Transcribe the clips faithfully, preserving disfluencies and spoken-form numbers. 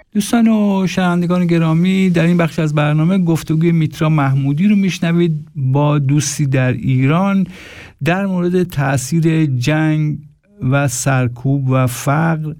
دوستان و شنوندگان گرامی، در این بخش از برنامه گفتگوی میترا محمودی رو میشنوید با دوستی در ایران در مورد تأثیر جنگ و سرکوب و فقر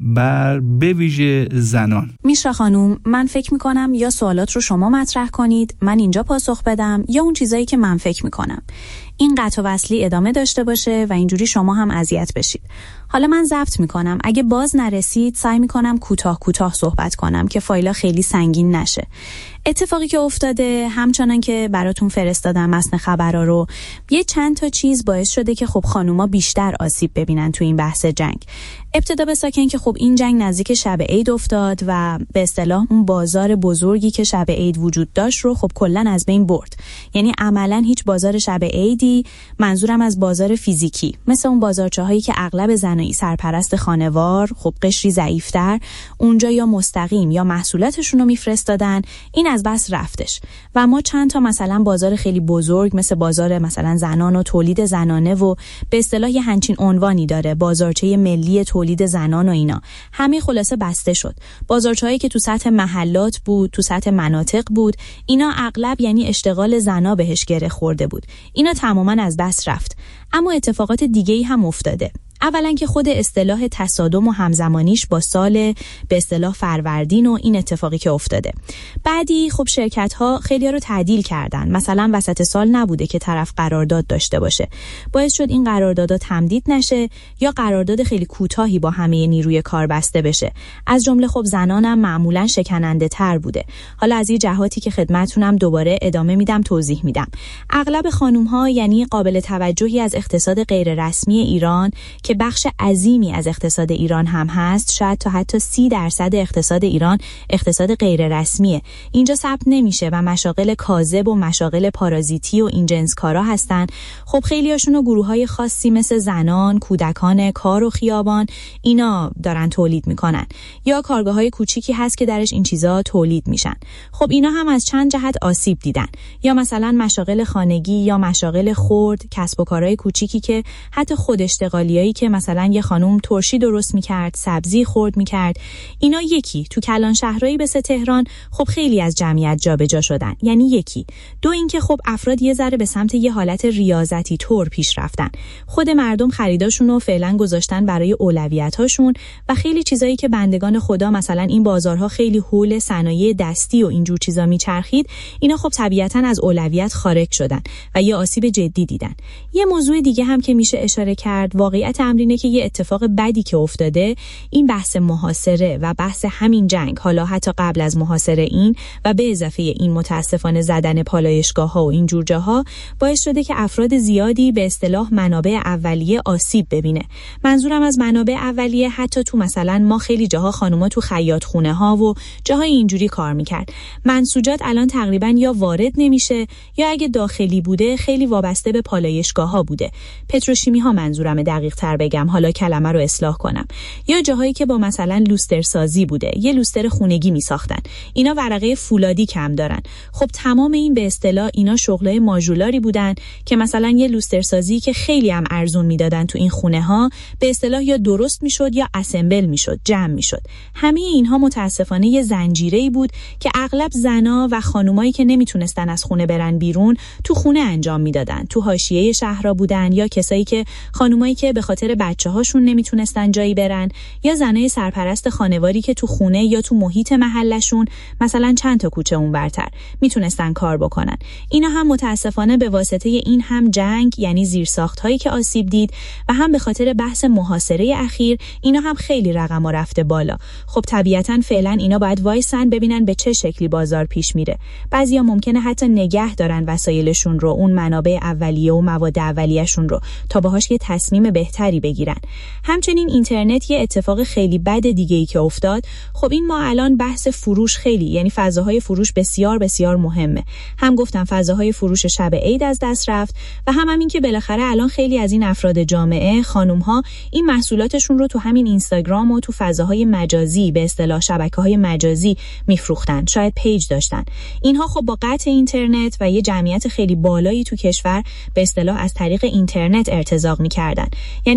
بر به ویژه زنان. میشرا خانوم، من فکر میکنم یا سوالات رو شما مطرح کنید، من اینجا پاسخ بدم، یا اون چیزایی که من فکر میکنم. این قطع و وصلی ادامه داشته باشه و اینجوری شما هم اذیت بشید. حالا من ضبط میکنم، اگه باز نرسید سعی میکنم کوتاه کوتاه صحبت کنم که فایلا خیلی سنگین نشه. اتفاقی که افتاده، همچنان که براتون فرستادم متن خبرها رو، یه چند تا چیز باعث شده که خب خانوما بیشتر آسیب ببینن تو این بحث جنگ. ابتدا بساکن که خب این جنگ نزدیک شب عید افتاد و به اصطلاح اون بازار بزرگی که شب عید وجود داشت رو خب کلن از بین برد. یعنی عملاً هیچ بازار شب عیدی، منظورم از بازار فیزیکی، مثل اون بازارچه‌هایی که اغلب زنایی سرپرست خانوار، خب قشری ضعیف‌تر، اونجا یا مستقیم یا محصولاتشون رو میفرستادن، این از بس رفتش. و ما چند تا مثلا بازار خیلی بزرگ مثل بازار مثلا زنان و تولید زنانه و به اصطلاح یه همچین عنوانی داره، بازارچه ملی تولید زنان و اینا، همه خلاصه بسته شد. بازارچه‌هایی که تو سطح محلات بود، تو سطح مناطق بود، اینا اغلب یعنی اشتغال زنا بهش گره خورده بود. اینا تماما از دست رفت. اما اتفاقات دیگه‌ای هم افتاده. اولا که خود اصطلاح تصادم و همزمانیش با سال به اصطلاح فروردین و این اتفاقی که افتاده. بعدی خب شرکت‌ها خیلی‌ها رو تعدیل کردن. مثلا وسط سال نبوده که طرف قرارداد داشته باشه. باعث شد این قراردادها تمدید نشه یا قرارداد خیلی کوتاهی با همه نیروی کار بسته بشه. از جمله خب زنانم معمولاً شکننده‌تر بوده. حالا از یه جهاتی که خدمتتونم دوباره ادامه میدم توضیح میدم. اغلب خانم‌ها یعنی قابل توجهی از اقتصاد غیر رسمی ایران که بخش عظیمی از اقتصاد ایران هم هست، شاید تا حتی سی درصد اقتصاد ایران اقتصاد غیر رسمیه. اینجا ثبت نمیشه و مشاغل کاذب و مشاغل پارازیتی و این جنس کارا هستن. خب خیلی هاشون گروه‌های خاصی مثل زنان، کودکان کار و خیابان اینا دارن تولید میکنن، یا کارگاه‌های کوچیکی هست که درش این چیزا تولید میشن. خب اینا هم از چند جهت آسیب دیدن، یا مثلا مشاغل خانگی یا مشاغل خرد، کسب و کارهای کوچیکی که حتی خود اشتغالیایی که مثلا یه خانم ترشی درست میکرد، سبزی خرد میکرد، اینا یکی تو کلان شهرهایی مثل تهران خب خیلی از جمعیت جابجا شدن. یعنی یکی. دو اینکه خب افراد یه ذره به سمت یه حالت ریاضتی طور پیش رفتن. خود مردم خریداشون رو فعلا گذاشتن برای اولویت‌هاشون و خیلی چیزایی که بندگان خدا مثلا این بازارها خیلی حول صنایع دستی و اینجور چیزا میچرخید، اینا خب طبیعتاً از اولویت خارج شدن و یه آسیب جدی دیدن. یه موضوع دیگه هم که میشه اشاره کرد، واقعیت امر اینه که یه اتفاق بدی که افتاده، این بحث محاصره و بحث همین جنگ، حالا حتی قبل از محاصره این و به اضافه این متاسفانه زدن پالایشگاه‌ها و این جور جاها، باعث شده که افراد زیادی به اصطلاح منابع اولیه آسیب ببینه. منظورم از منابع اولیه حتی تو مثلا ما خیلی جاها خانوما تو خیاط خونه‌ها و جاهای اینجوری کار میکرد. منسوجات الان تقریبا یا وارد نمیشه یا اگه داخلی بوده خیلی وابسته به پالایشگاه‌ها بوده. پتروشیمی‌ها منظورم دقیق تر بگم، حالا کلمه رو اصلاح کنم. یا جاهایی که با مثلا لوستر سازی بوده، یه لوستر خونگی میساختن، اینا ورقه فولادی کم دارن. خب تمام این به اصطلاح اینا شغلای ماژولاری بودن که مثلا یه لوستر سازی که خیلی هم ارزون میدادن تو این خونه ها به اصطلاح یا درست میشد یا اسمبل میشد، جمع میشد. همه اینها متاسفانه یه زنجیره‌ای بود که اغلب زنا و خانمایی که نمیتونستن از خونه برن بیرون تو خونه انجام میدادن. تو حاشیه شهرها بودن، یا کسایی که خانمایی که به خاطر بچه‌هاشون نمیتونستن جایی برن، یا زنای سرپرست خانواری که تو خونه یا تو محیط محلشون مثلا چند تا کوچه اونورتر میتونستن کار بکنن. اینا هم متاسفانه به واسطه این هم جنگ یعنی زیرساخت‌هایی که آسیب دید و هم به خاطر بحث محاصره اخیر اینا هم خیلی رقم‌ها رفته بالا. خب طبیعتاً فعلا اینا باید وایسن ببینن به چه شکلی بازار پیش میره. بعضیا ممکنه حتی نگه دارن وسایلشون رو، اون منابع اولیه و مواد اولیه‌شون رو، تا باهاش یه تصمیم بهتری بگیرن. همچنین اینترنت یه اتفاق خیلی بد دیگه‌ای که افتاد. خب این ما الان بحث فروش خیلی، یعنی فضاهای فروش بسیار بسیار مهمه. هم گفتم فضاهای فروش شب عید از دست رفت و هم همین که بالاخره الان خیلی از این افراد جامعه، خانم‌ها، این محصولاتشون رو تو همین اینستاگرام و تو فضاهای مجازی به اصطلاح شبکه‌های مجازی میفروختن، شاید پیج داشتن. اینها خب با قطع اینترنت و یه جمعیت خیلی بالایی تو کشور به اصطلاح از طریق اینترنت ارتزاق می‌کردن. یعنی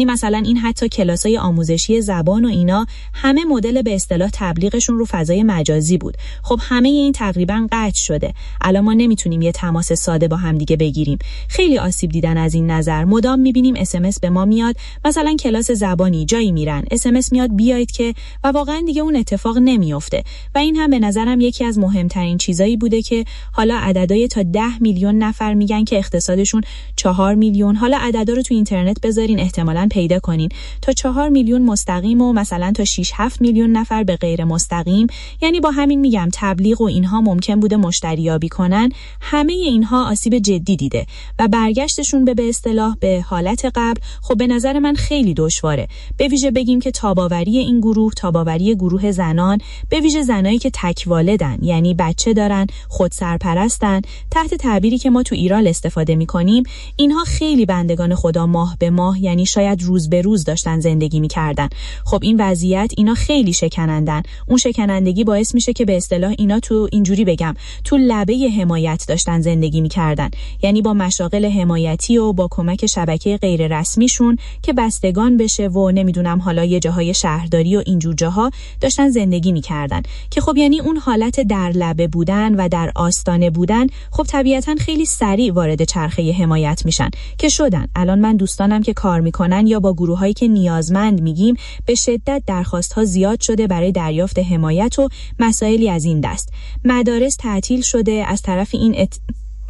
مثلا این حتی کلاسای آموزشی زبان و اینا همه مدل به اصطلاح تبلیغشون رو فضای مجازی بود. خب همه این تقریبا قطع شده. الان ما نمیتونیم یه تماس ساده با هم دیگه بگیریم. خیلی آسیب دیدن از این نظر. مدام میبینیم اس ام اس به ما میاد، مثلا کلاس زبانی جایی میرن، اس ام اس میاد بیاید که، و واقعا دیگه اون اتفاق نمیفته. و این هم به نظرم یکی از مهمترین چیزایی بوده که حالا عددهای تا ده میلیون نفر میگن که اقتصادشون چهار میلیون، حالا عددا رو تو اینترنت بذارین احتمالاً پیدا کنین، تا چهار میلیون مستقیم و مثلا تا شش هفت میلیون نفر به غیر مستقیم. یعنی با همین میگم تبلیغ و اینها ممکن بوده مشتریابی کنن. همه اینها آسیب جدی دیده و برگشتشون به به اصطلاح به حالت قبل خب به نظر من خیلی دشواره. به ویژه بگیم که تاباوری این گروه، تاباوری گروه زنان، به ویژه زنایی که تک والدن، یعنی بچه دارن، خود سرپرستن، تحت تعبیری که ما تو ایران استفاده می‌کنیم، اینها خیلی بندگان خدا ماه به ماه، یعنی شاید روز به روز داشتن زندگی می‌کردن. خب این وضعیت اینا خیلی شکنندن. اون شکنندگی باعث میشه که به اصطلاح اینا تو اینجوری بگم تو لبه حمایت داشتن زندگی می‌کردن، یعنی با مشاغل حمایتی و با کمک شبکه غیر رسمیشون که بستگان بشه و نمیدونم حالا یه جاهای شهرداری و اینجور جاها داشتن زندگی می‌کردن، که خب یعنی اون حالت در لبه بودن و در آستانه بودن خب طبیعتاً خیلی سریع وارد چرخه حمایت میشن که شدن. الان من دوستانم که کار میکنن یا با گروهایی که نیازمند میگیم به شدت درخواست‌ها زیاد شده برای دریافت حمایت و مسائلی از این دست. مدارس تعطیل شده، از طرف این ات...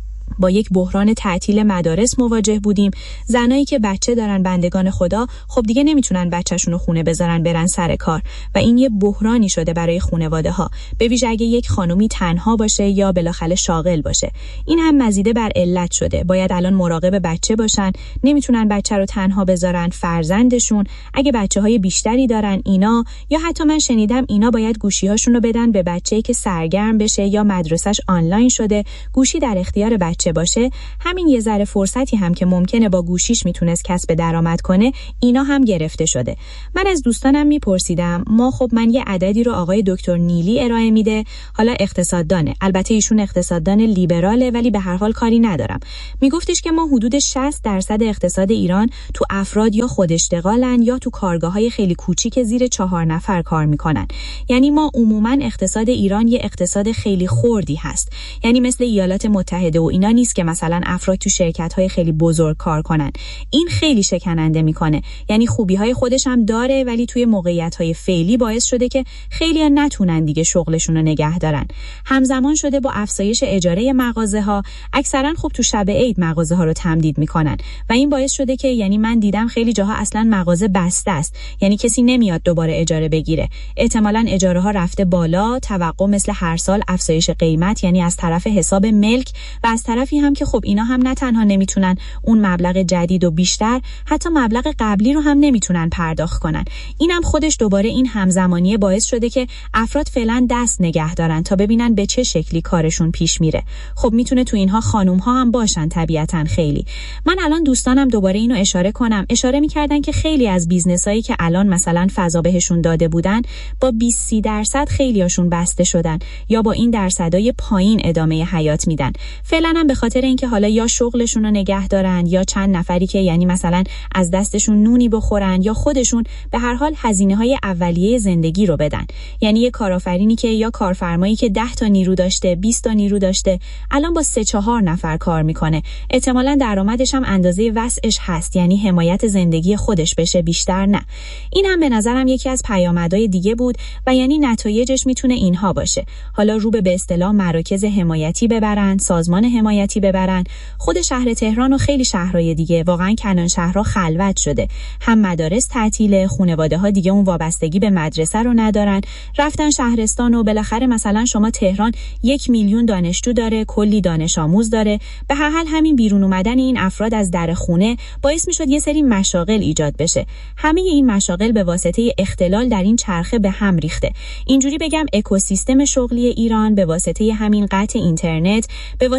با یک بحران تعطیل مدارس مواجه بودیم. زنایی که بچه دارن بندگان خدا خب دیگه نمیتونن بچه‌شون رو خونه بذارن برن سر کار و این یه بحرانی شده برای خانواده ها، به ویژه اگه یک خانومی تنها باشه یا بالاخره شاغل باشه. این هم مزیده بر علت شده. باید الان مراقب بچه باشن، نمیتونن بچه رو تنها بذارن، فرزندشون اگه بچه‌های بیشتری دارن اینا، یا حتی من شنیدم اینا باید گوشی‌هاشون رو بدن به بچه‌ای که سرگرم بشه یا مدرسه‌اش آنلاین شده، گوشی در اختیار بچه باشه. همین یه ذره فرصتی هم که ممکنه با گوشیش میتونست کسب درآمد کنه اینا هم گرفته شده. من از دوستانم میپرسیدم، ما خب من یه عددی رو آقای دکتر نیلی ارائه میده، حالا اقتصاددانه، البته ایشون اقتصاددان لیبراله ولی به هر حال کاری ندارم، میگفتش که ما حدود شصت درصد اقتصاد ایران تو افراد یا خود اشتغالن یا تو کارگاه‌های خیلی کوچیک زیر چهار نفر کار میکنن. یعنی ما عموما اقتصاد ایران یه اقتصاد خیلی خردی هست، یعنی مثل ایالات متحده و اینا نیست که مثلا افراد تو شرکت‌های خیلی بزرگ کار کنن. این خیلی شکننده میکنه. یعنی خوبی‌های خودش هم داره ولی توی موقعیت‌های فعلی باعث شده که خیلی‌ها نتونن دیگه شغلشون رو نگه دارن. همزمان شده با افزایش اجاره مغازه‌ها، اکثرا خب تو شب عید مغازه‌ها رو تمدید میکنن و این باعث شده که یعنی من دیدم خیلی جاها اصلا مغازه بسته است، یعنی کسی نمیاد دوباره اجاره بگیره. احتمالاً اجاره ها رفته بالا، توقع مثل هر سال افزایش قیمت، یعنی از طرف حساب ملک و از طرفی هم که خب اینا هم نه تنها نمیتونن اون مبلغ جدید و بیشتر، حتی مبلغ قبلی رو هم نمیتونن پرداخت کنن. اینم خودش دوباره این همزمانیه باعث شده که افراد فعلا دست نگه دارن تا ببینن به چه شکلی کارشون پیش میره. خب میتونه تو اینها خانم ها هم باشن طبیعتاً. خیلی من الان دوستانم دوباره اینو اشاره کنم، اشاره میکردن که خیلی از بیزنسایی که الان مثلا فضا بهشون داده بودن با بیست درصد خیلیاشون بسته شدن یا با این درصدای پایین ادامه حیات میدن. فعلا هم به خاطر اینکه حالا یا شغلشون رو نگه دارن یا چند نفری که یعنی مثلا از دستشون نونی بخورن یا خودشون به هر حال هزینه‌های اولیه زندگی رو بدن. یعنی یه کارآفرینی که یا کارفرمایی که ده تا نیرو داشته، بیست تا نیرو داشته، الان با سه چهار نفر کار میکنه. احتمالاً درآمدش هم اندازه وسعش هست، یعنی حمایت زندگی خودش بشه، بیشتر نه. این هم به نظرم یکی از پیامدهای دیگه بود و یعنی نتایجش میتونه اینها باشه. حالا رو به به اصطلاح مراکز حمایتی ببرن، سازمان حمایتی ببرن. خود شهر تهران و خیلی شهرهای دیگه واقعا کنان شهرها خلوت شده. هم مدارس تعطیله، خانواده‌ها دیگه اون وابستگی به مدرسه رو ندارن، رفتن شهرستان و بالاخره مثلا شما تهران یک میلیون دانشجو داره، کلی دانش آموز داره. به هر حال همین بیرون اومدن این افراد از در خونه باعث میشد یه سری مشاغل ایجاد بشه. همه این مشاغل به واسطه اختلال در این چرخه به هم ریخته. اینجوری بگم اکوسیستم شغلی ایران به واسطه همین قطع اینترنت، به واسطه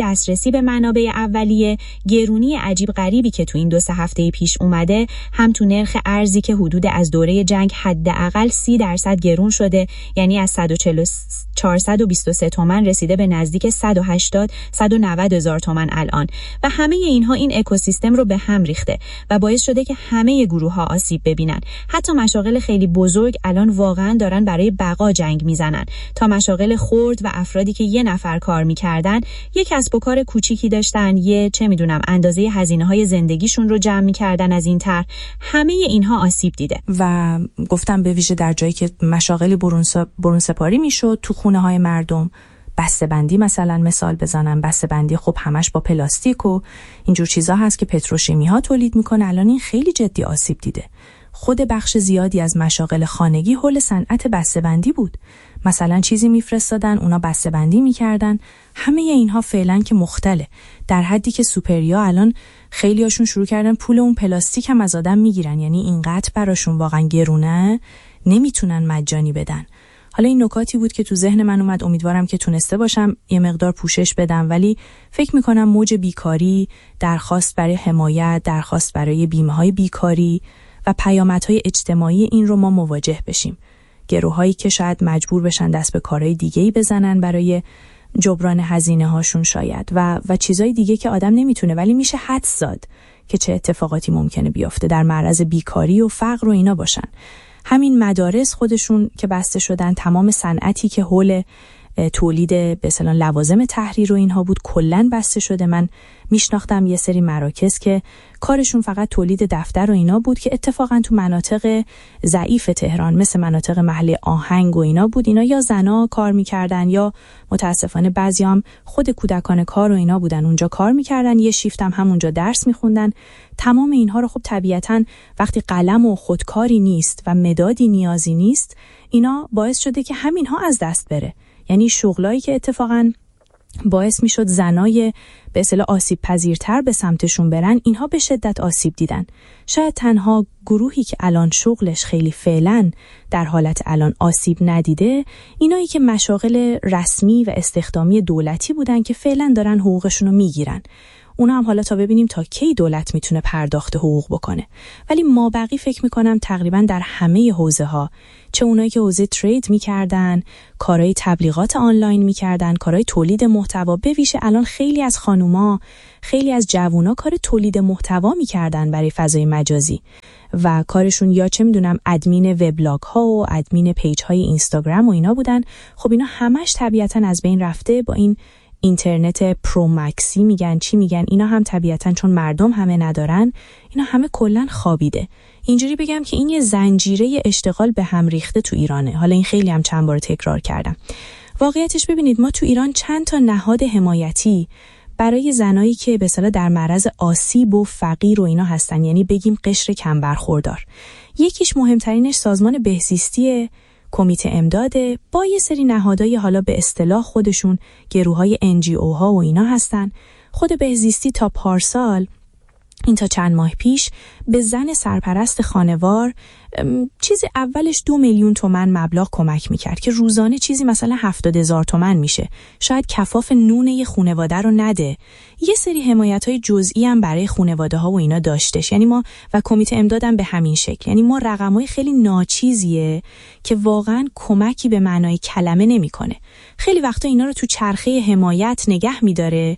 دسترسی به منابع اولیه، گرونی عجیب غریبی که تو این دو سه هفته پیش اومده، هم تو نرخ ارزی که حدود از دوره جنگ حداقل سی درصد گرون شده، یعنی از چهارصد و بیست و سه تومن رسیده به نزدیک صد و هشتاد صد و نود هزار تومن الان و همه اینها این اکوسیستم رو به هم ریخته و باعث شده که همه گروه ها آسیب ببینن. حتی مشاغل خیلی بزرگ الان واقعا دارن برای بقا جنگ میزنن، تا مشاغل خرد و افرادی که یه نفر کار میکردن، یک کسب و کار کوچیکی داشتن، یه چه میدونم اندازه هزینه‌های زندگیشون رو جمع میکردن از این طرح، همه اینها آسیب دیده. و گفتم به ویژه در جایی که مشاغلی برون برون سپاری میشد، تو خونه های مردم، بسته‌بندی مثلا مثال بزنم، بسته‌بندی خب همش با پلاستیک و اینجور چیزا هست که پتروشیمی ها تولید میکنه، الان این خیلی جدی آسیب دیده. خود بخش زیادی از مشاغل خانگی حول صنعت بسته‌بندی بود. مثلا چیزی میفرستادن، اونا بسته‌بندی میکردن. همه اینها فعلا که مختله، در حدی که سوپریا الان خیلی هاشون شروع کردن پول اون پلاستیک هم از آدم میگیرن، یعنی اینقدر براشون واقعا گرونه نمیتونن مجانی بدن. حالا این نکاتی بود که تو ذهن من اومد، امیدوارم که تونسته باشم یه مقدار پوشش بدم، ولی فکر میکنم موج بیکاری، درخواست برای حمایت، درخواست برای بیمه‌های بیکاری و پیامدهای اجتماعی این رو ما مواجه بشیم. گروهایی که شاید مجبور بشن دست به کارهای دیگه‌ای بزنن برای جبران هزینه هاشون شاید و و چیزای دیگه که آدم نمیتونه، ولی میشه حدس زد که چه اتفاقاتی ممکنه بیفته، در معرض بیکاری و فقر و اینا باشن. همین مدارس خودشون که بسته شدن، تمام صنعتی که حول تولید به اصطلاح لوازم تحریر و اینها بود کلاً بسته شده. من میشناختم یه سری مراکز که کارشون فقط تولید دفتر و اینا بود که اتفاقاً تو مناطق ضعیف تهران مثل مناطق محل آهنگ و اینا بود. اینا یا زنا کار میکردن یا متاسفانه بعضیام خود کودکان کار و اینا بودن، اونجا کار میکردن، یه شیفت هم همونجا درس میخوندن. تمام اینها رو خب طبیعتاً وقتی قلم و خودکاری نیست و مدادی نیازی نیست، اینا باعث شده که همینها از دست بره. یعنی شغلایی که اتفاقاً باعث میشد زنای به اصطلاح آسیب پذیرتر به سمتشون برن، اینها به شدت آسیب دیدن. شاید تنها گروهی که الان شغلش خیلی فعلا در حالت الان آسیب ندیده، اینایی که مشاغل رسمی و استخدامی دولتی بودن که فعلا دارن حقوقشون رو میگیرن. اونا هم حالا تا ببینیم تا کی دولت میتونه پرداخت حقوق بکنه. ولی مابقی فکر میکنم تقریبا در همه حوزه ها، چه اونایی که حوزه ترید میکردن، کارهای تبلیغات آنلاین میکردن، کارهای تولید محتوا، به ویژه الان خیلی از خانوما، خیلی از جوونا کار تولید محتوا میکردن برای فضای مجازی و کارشون یا چه میدونم ادمین وبلاگ ها و ادمین پیج های اینستاگرام و اینا بودن. خب اینا همش طبیعتاً از بین رفته با این اینترنت پرو مکسی میگن چی میگن، اینا هم طبیعتاً چون مردم همه ندارن، اینا همه کلاً خوابیده. اینجوری بگم که این یه زنجیره اشتغال به هم ریخته تو ایرانه. حالا این خیلی هم چند بار تکرار کردم. واقعیتش ببینید ما تو ایران چند تا نهاد حمایتی برای زنایی که به اصطلاح در معرض آسیب و فقیر و اینا هستن، یعنی بگیم قشر کم برخوردار. یکیش مهمترینش سازمان بهزیستی، کمیته امداده، با یه سری نهادهای حالا به اصطلاح خودشون گروهای ان جی او ها و اینا هستن. خود بهزیستی تا پارسال، این تا چند ماه پیش، به زن سرپرست خانوار چیزی اولش دو میلیون تومن مبلغ کمک میکرد که روزانه چیزی مثلا هفتاد هزار تومن میشه. شاید کفاف نون یه خانواده رو نده. یه سری حمایت‌های جزئی هم برای خانواده ها و اینا داشتش. یعنی ما و کمیته امدادم به همین شکل. یعنی ما رقم‌های خیلی ناچیزیه که واقعاً کمکی به معنای کلمه نمیکنه. خیلی وقتا اینا رو تو چرخه حمایت نگه میداره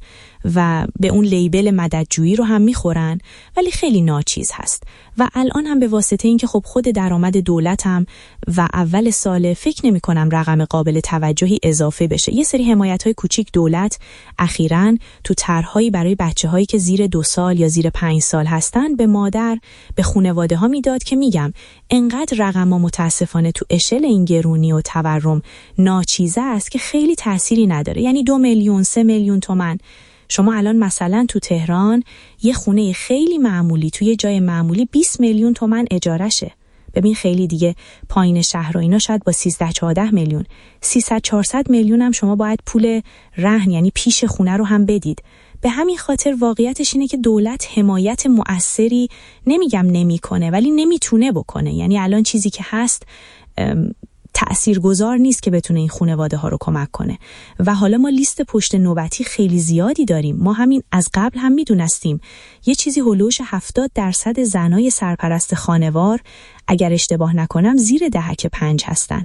و به اون لیبل مددجویی رو هم میخورن، ولی خیلی ناچیز هست. و الان هم به واسطه این که خب خود درآمد دولت هم و اول سال فکر نمی کنم رقم قابل توجهی اضافه بشه. یه سری حمایت‌های کوچیک دولت اخیراً تو طرح‌هایی برای بچه‌هایی که زیر دو سال یا زیر پنج سال هستن به مادر، به خانواده ها میداد که میگم انقدر رقم‌ها متاسفانه تو اشل این گرونی و تورم ناچیزه است که خیلی تأثیری نداره. یعنی دو میلیون، سه میلیون تومان. شما الان مثلا تو تهران یه خونه خیلی معمولی توی یه جای معمولی بیست میلیون تومان اجارشه. ببین خیلی دیگه پایین شهر و اینا شاید با سیزده چهارده میلیون، سیصد چهارصد میلیون هم شما باید پول رهن یعنی پیش خونه رو هم بدید. به همین خاطر واقعیتش اینه که دولت حمایت مؤثری نمیگم نمیکنه، ولی نمیتونه بکنه. یعنی الان چیزی که هست تأثیرگذار نیست که بتونه این خانواده ها رو کمک کنه. و حالا ما لیست پشت نوبتی خیلی زیادی داریم. ما همین از قبل هم میدونستیم یه چیزی هولوش هفتاد درصد زنای سرپرست خانوار اگر اشتباه نکنم زیر دهک پنج هستن،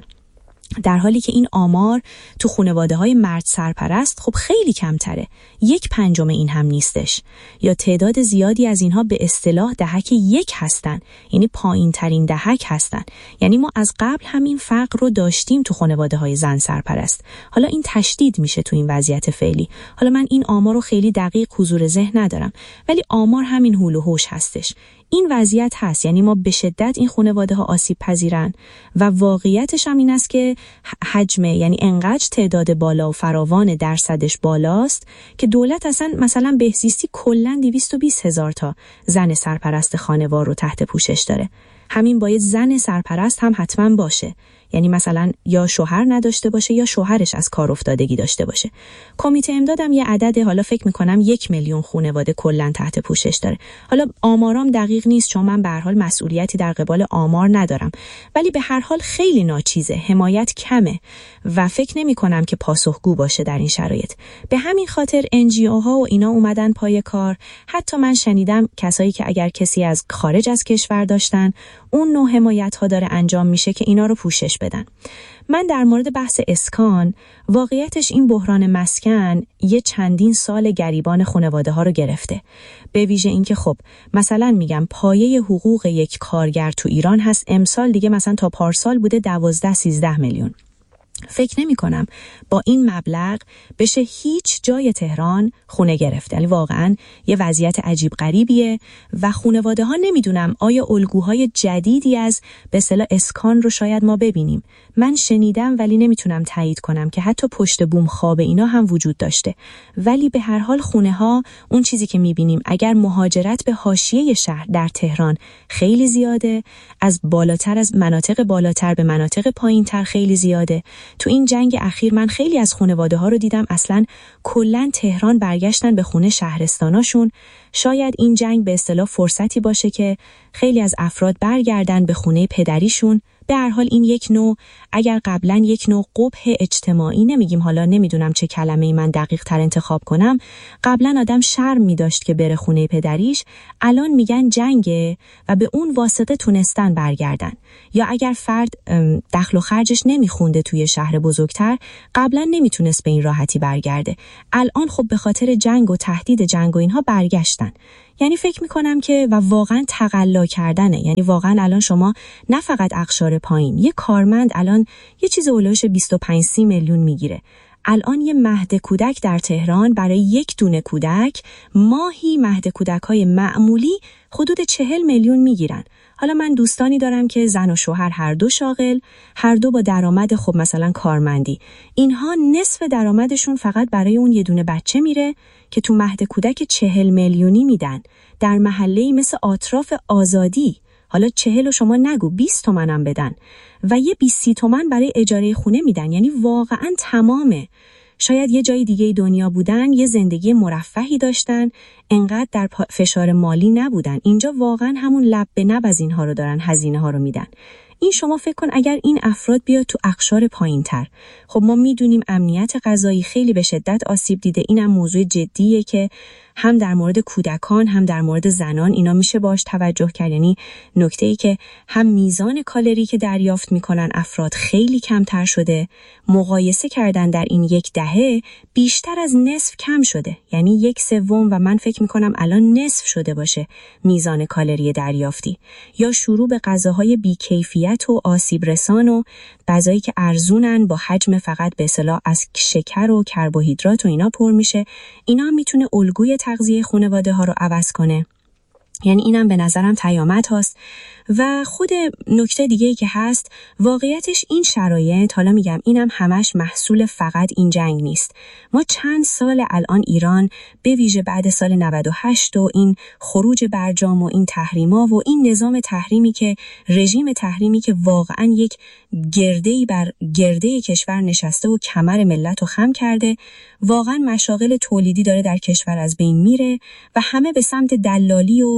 در حالی که این آمار تو خانواده های مرد سرپرست خب خیلی کمتره، یک پنجم این هم نیستش، یا تعداد زیادی از اینها به اصطلاح دهک یک هستن، یعنی پایین ترین دهک هستن. یعنی ما از قبل همین فقر رو داشتیم تو خانواده های زن سرپرست، حالا این تشدید میشه تو این وضعیت فعلی. حالا من این آمار رو خیلی دقیق حضور ذهن ندارم، ولی آمار همین هول و هوش هستش. این وضعیت هست، یعنی ما به شدت این خانواده ها آسیب پذیرن و واقعیتش هم این است که حجم، یعنی انقدر تعداد بالا و فراوان درصدش بالاست که دولت اصلا مثلا بهزیستی کلا دویست و بیست هزار تا زن سرپرست خانوار رو تحت پوشش داره. همین باید زن سرپرست هم حتما باشه، یعنی مثلا یا شوهر نداشته باشه یا شوهرش از کار افتادگی داشته باشه. کمیته امدادم یه عدد، حالا فکر میکنم یک میلیون خانواده کلا تحت پوشش داره. حالا آمارام دقیق نیست چون من به هر حال مسئولیتی در قبال آمار ندارم، ولی به هر حال خیلی ناچیزه، حمایت کمه و فکر نمیکنم که پاسخگو باشه در این شرایط. به همین خاطر ان جی او ها و اینا اومدن پای کار. حتی من شنیدم کسایی که اگر کسی از خارج از کشور داشتن اون نوع حمایت ها داره انجام میشه که اینا رو پوشش بدن. من در مورد بحث اسکان، واقعیتش این بحران مسکن یه چندین سال گریبان خانواده ها رو گرفته. به ویژه این که خب مثلا میگم پایه حقوق یک کارگر تو ایران هست، امسال دیگه مثلا تا پارسال بوده دوازده سیزده میلیون. فکر نمی کنم با این مبلغ بشه هیچ جای تهران خونه گرفت. یعنی واقعا یه وضعیت عجیب غریبیه و خانواده ها نمیدونم آیا الگوهای جدیدی از به اصطلاح اسکان رو شاید ما ببینیم. من شنیدم ولی نمیتونم تایید کنم که حتی پشت بوم خواب اینا هم وجود داشته، ولی به هر حال خونه ها اون چیزی که میبینیم اگر مهاجرت به حاشیه شهر در تهران خیلی زیاده، از بالاتر از مناطق بالاتر به مناطق پایینتر خیلی زیاده. تو این جنگ اخیر من خیلی از خانواده ها رو دیدم اصلاً کلاً تهران برگشتن به خونه شهرستاناشون. شاید این جنگ به اصطلاح فرصتی باشه که خیلی از افراد برگردن به خونه پدریشون. به هر حال این یک نوع، اگر قبلا یک نوع قبح اجتماعی، نمیگیم حالا نمیدونم چه کلمه‌ای من دقیق تر انتخاب کنم، قبلا آدم شرم می‌داشت که بره خونه پدریش، الان میگن جنگه و به اون واسطه تونستن برگردن. یا اگر فرد دخل و خرجش نمیخونده توی شهر بزرگتر، قبلا نمیتونست به این راحتی برگرده، الان خب به خاطر جنگ و تهدید جنگ و اینها برگشتن. یعنی فکر میکنم که و واقعا تقلا کردنه. یعنی واقعا الان شما نه فقط اقشار پایین، یه کارمند الان یه چیز اولش بیست و پنج سی میلیون میگیره. الان یه مهد کودک در تهران برای یک دونه کودک ماهی مهد کودک‌های معمولی حدود چهل میلیون میگیرن. حالا من دوستانی دارم که زن و شوهر هر دو شاغل، هر دو با درآمد خب مثلا کارمندی، اینها نصف درآمدشون فقط برای اون یه دونه بچه میره که تو مهد کودک چهل میلیونی میدن در محله‌ای مثل اطراف آزادی. حالا چهل و شما نگو بیست تومنم بدن و یه بیست تومن برای اجاره خونه میدن. یعنی واقعا تمامه. شاید یه جای دیگه دنیا بودن یه زندگی مرفهی داشتن، انقدر در فشار مالی نبودن. اینجا واقعا همون لب به لب از اینها رو دارن، هزینه ها رو میدن. این شما فکر کن اگر این افراد بیاد تو اقشار پایین‌تر، خب ما میدونیم امنیت غذایی خیلی به شدت آسیب دیده. اینم موضوع جدیه که هم در مورد کودکان هم در مورد زنان اینا میشه باش توجه کرد. یعنی نکته‌ای که هم میزان کالری که دریافت میکنن افراد خیلی کمتر شده، مقایسه کردن در این یک دهه بیشتر از نصف کم شده، یعنی یک سوم و من فکر میکنم الان نصف شده باشه میزان کالری دریافتی. یا شروع به غذاهای بی‌کیفیت و آسیب رسان و غذایی که ارزونن با حجم فقط به اصطلاح از شکر و کربوهیدرات و اینا پر میشه. اینا میتونه الگوی تغذیه خانواده ها رو عوض کنه. یعنی اینم به نظرم پیامد هاست. و خود نکته دیگه‌ای که هست، واقعیتش این شرایط، حالا میگم اینم همش محصول فقط این جنگ نیست. ما چند سال الان ایران به ویژه بعد سال نود و هشت و این خروج برجام و این تحریما و این نظام تحریمی که رژیم تحریمی که واقعا یک گرده‌ای بر گرده کشور نشسته و کمر ملت رو خم کرده، واقعا مشاغل تولیدی داره در کشور از بین میره و همه به سمت دلالی و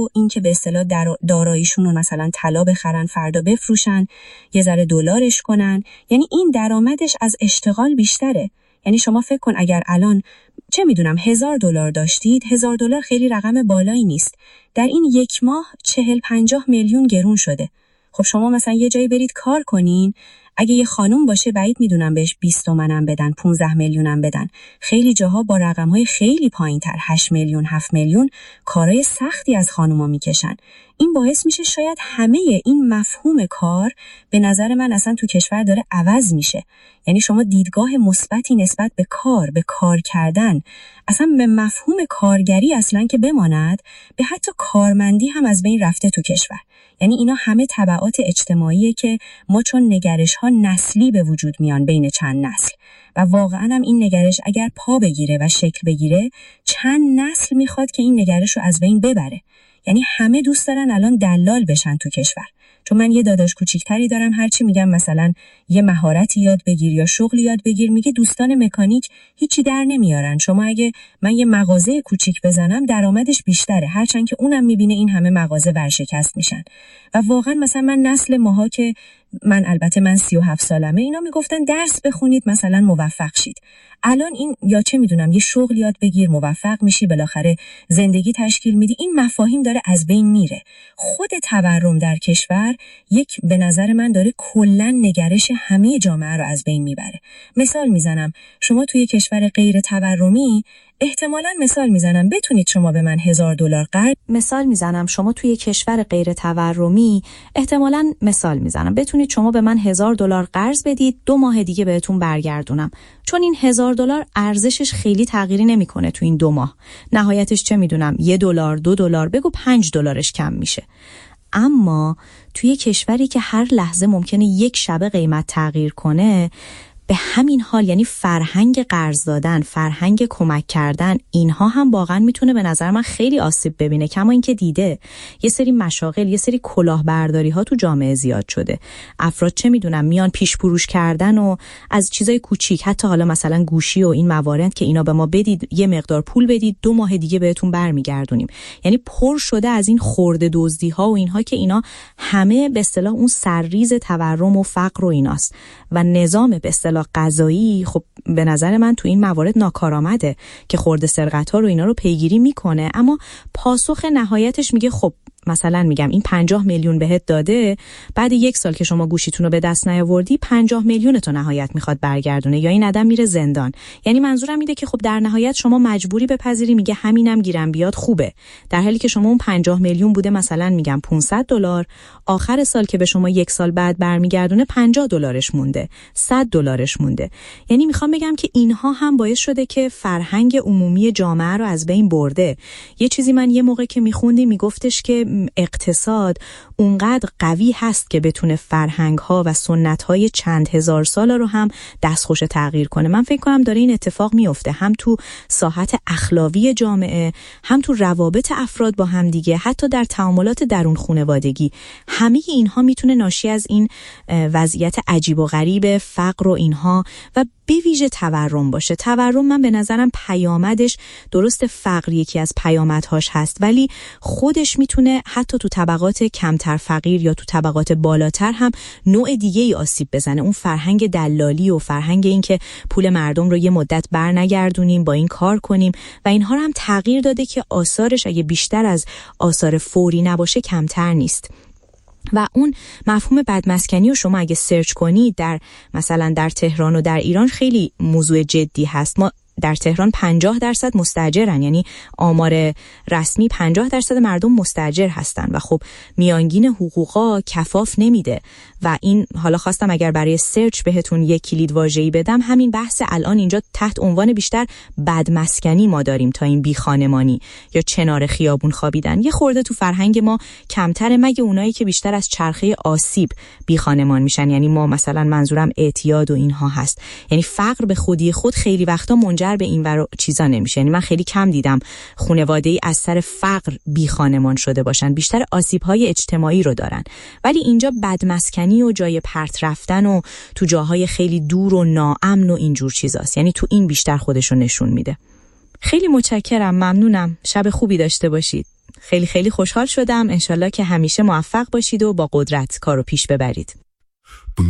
اینکه به اصطلاح داراییشون رو مثلا طلا بخرن فردا بفروشن، یه ذره دلارش کنن. یعنی این درآمدش از اشتغال بیشتره. یعنی شما فکر کن اگر الان چه میدونم هزار دلار داشتید، هزار دلار خیلی رقم بالایی نیست. در این یک ماه چهل پنجاه میلیون گرون شده. خب شما مثلا یه جایی برید کار کنین، اگه یه خانوم باشه بعید میدونم بهش بیست تومنم بدن، پانزده میلیونم بدن. خیلی جاها با رقم‌های خیلی پایین‌تر، هشت میلیون، هفت میلیون کارهای سختی از خانوما میکشن. این باعث میشه شاید همه این مفهوم کار به نظر من اصلا تو کشور داره عوض میشه. یعنی شما دیدگاه مثبتی نسبت به کار، به کار کردن، اصلا به مفهوم کارگری اصلا که بماند، به حتی کارمندی هم از بین رفته تو کشور. یعنی اینا همه تبعات اجتماعیه که ما چون نگرش ها نسلی به وجود میان بین چند نسل و واقعا هم این نگرش اگر پا بگیره و شکل بگیره چند نسل میخواد که این نگرش رو از بین ببره. یعنی همه دوست دارن الان دلال بشن تو کشور. چون من یه داداش کوچیکتری دارم، هرچی میگم مثلا یه مهارتی یاد بگیر یا شغل یاد بگیر، میگه دوستان مکانیک هیچی در نمیارن. شما اگه من یه مغازه کوچیک بزنم درآمدش بیشتره، هرچند که اونم میبینه این همه مغازه ورشکست میشن. و واقعا مثلا من نسل ماها که من البته من سی و هفت سالمه، اینا میگفتن درس بخونید مثلا موفق شید. الان این یا چه میدونم یه شغل یاد بگیر موفق میشی، بالاخره زندگی تشکیل میدی. این مفاهیم داره از بین میره. خود تورم در کشور یک به نظر من داره کلا نگرش همه جامعه رو از بین میبره. مثال میزنم، شما توی کشور غیر تورمی احتمالاً مثال میزنم بتونید شما به من هزار دلار قرض مثال میزنم شما توی کشور غیر تورمی احتمالاً مثال میزنم بتونید شما به من هزار دلار قرض بدید، دو ماه دیگه بهتون برگردونم. چون این هزار دلار ارزشش خیلی تغییری نمیکنه تو این دو ماه. نهایتش چه میدونم یه دلار، دو دلار، بگو پنج دلارش کم میشه. اما توی کشوری که هر لحظه ممکنه یک شبه قیمت تغییر کنه، به همین حال یعنی فرهنگ قرض دادن، فرهنگ کمک کردن، اینها هم واقعا میتونه به نظر من خیلی آسیب ببینه. کما اینکه دیده یه سری مشاغل، یه سری کلاهبرداری ها تو جامعه زیاد شده. افراد چه میدونم میان پیش فروش کردن و از چیزای کوچیک، حتی حالا مثلا گوشی و این موارد که اینا به ما بدید، یه مقدار پول بدید، دو ماه دیگه بهتون برمیگردونیم. یعنی پر شده از این خرده دزدی ها و اینها که اینا همه به اصطلاح اون سرریز تورم و فقر و ایناست. و نظام به اصطلاح قضایی خب به نظر من تو این موارد ناکارآمده که خرده سرقت ها رو اینا رو پیگیری میکنه، اما پاسخ نهایتش میگه خب مثلا میگم این پنجاه میلیون بهت داده، بعد یک سال که شما گوشیتون رو به دست نیاوردی پنجاه میلیون تو نهایت میخواد برگردونه، یا این آدم میره زندان. یعنی منظورم اینه که خب در نهایت شما مجبوری بپذیری، میگه همینم گیرم بیاد خوبه، در حالی که شما اون پنجاه میلیون بوده مثلا میگم پانصد دلار، آخر سال که به شما یک سال بعد برمیگردونه پنجاه دلارش مونده، صد دلارش مونده. یعنی میخوام بگم که اینها هم باعث شده که فرهنگ عمومی جامعه رو از بین برده. یه چیزی من یه موقع که میخوندی میگفتش که اقتصاد اونقدر قوی هست که بتونه فرهنگ‌ها و سنت‌های چند هزار سال رو هم دستخوش تغییر کنه. من فکر کنم داره این اتفاق میفته، هم تو ساحت اخلاقی جامعه، هم تو روابط افراد با هم دیگه، حتی در تعاملات درون خانوادگی. همه اینها میتونه ناشی از این وضعیت عجیب و غریب فقر و اینها و به ویژه تورم باشه. تورم من به نظرم پیامدش درست فقر یکی از پیامدهاش هست، ولی خودش میتونه حتی تو طبقات کمتر فقیر یا تو طبقات بالاتر هم نوع دیگه ای آسیب بزنه. اون فرهنگ دلالی و فرهنگ این که پول مردم رو یه مدت بر نگردونیم، با این کار کنیم و اینها رو هم تغییر داده که آثارش اگه بیشتر از آثار فوری نباشه کمتر نیست. و اون مفهوم بدمسکنی رو شما اگه سرچ کنید در مثلا در تهران و در ایران خیلی موضوع جدی هست. ما در تهران پنجاه درصد مستاجرن، یعنی آمار رسمی پنجاه درصد مردم مستاجر هستن و خب میانگین حقوقا کفاف نمیده. و این حالا خواستم اگر برای سرچ بهتون یک کلید واژه‌ای بدم، همین بحث الان اینجا تحت عنوان بیشتر بدمسکنی ما داریم تا این بی خانمانی یا چنار خیابون خوابیدن. یه خورده تو فرهنگ ما کمتره، مگه اونایی که بیشتر از چرخه آسیب بی خانمان میشن. یعنی ما مثلا منظورم اعتیاد و اینها هست. یعنی فقر به خودی خود خیلی وقتا منجر به این ور چیزا نمیشه. یعنی من خیلی کم دیدم خانواده‌ای از سر فقر بی خانمان شده باشن، بیشتر آسیب‌های اجتماعی رو دارن. ولی اینجا بدمسکنی و جای پرت رفتن و تو جاهای خیلی دور و ناامن و اینجور چیزاست. یعنی تو این بیشتر خودشو نشون میده. خیلی متشکرم، ممنونم. شب خوبی داشته باشید. خیلی خیلی خوشحال شدم. انشالله که همیشه موفق باشید و با قدرت کارو پیش ببرید.